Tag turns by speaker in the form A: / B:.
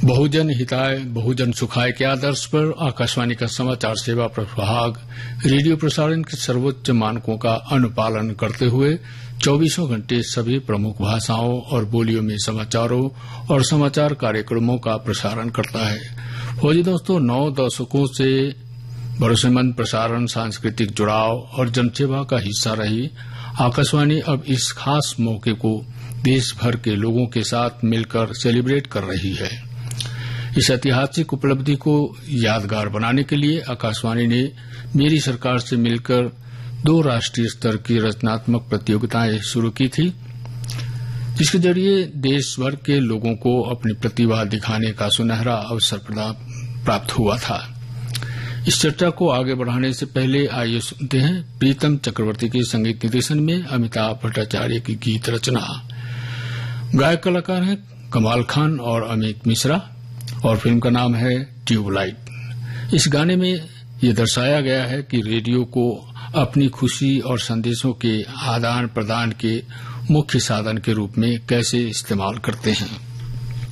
A: बहुजन हिताय बहुजन सुखाय के आदर्श पर आकाशवाणी का समाचार सेवा प्रभाग रेडियो प्रसारण के सर्वोच्च मानकों का अनुपालन करते हुए 24 घंटे सभी प्रमुख भाषाओं और बोलियों में समाचारों और समाचार कार्यक्रमों का प्रसारण करता है। फौजी दोस्तों, 9 दशकों से भरोसेमंद प्रसारण, सांस्कृतिक जुड़ाव और जनसेवा का हिस्सा रही आकाशवाणी अब इस खास मौके को देश भर के लोगों के साथ मिलकर सेलिब्रेट कर रही है। इस ऐतिहासिक उपलब्धि को यादगार बनाने के लिए आकाशवाणी ने मेरी सरकार से मिलकर 2 राष्ट्रीय स्तर की रचनात्मक प्रतियोगिताएं शुरू की थी, जिसके जरिए देश भर के लोगों को अपनी प्रतिभा दिखाने का सुनहरा अवसर प्राप्त हुआ था। इस चर्चा को आगे बढ़ाने से पहले आइए सुनते हैं प्रीतम चक्रवर्ती के संगीत निर्देशन में अमिताभ भट्टाचार्य की गीत रचना। गायक कलाकार हैं कमाल खान और अमित मिश्रा और फिल्म का नाम है ट्यूबलाइट। इस गाने में ये दर्शाया गया है कि रेडियो को अपनी खुशी और संदेशों के आदान प्रदान के मुख्य साधन के रूप में कैसे इस्तेमाल करते हैं।